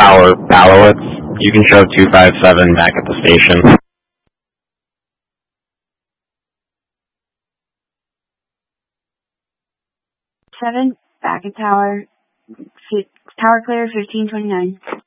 Tower, Balowitz. You can show 257 back at the station. 7, back at Tower. Tower clear, 1529.